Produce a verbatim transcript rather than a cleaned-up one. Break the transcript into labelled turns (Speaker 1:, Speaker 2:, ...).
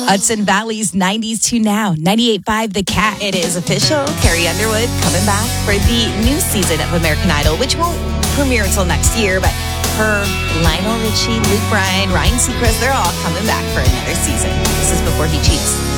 Speaker 1: Hudson Valley's nineties to now. ninety-eight point five The Cat. It is official. Carrie Underwood coming back for the new season of American Idol, which won't premiere until next year, but her, Lionel Richie, Luke Bryan, Ryan Seacrest, they're all coming back for another season. This is Before He Cheats.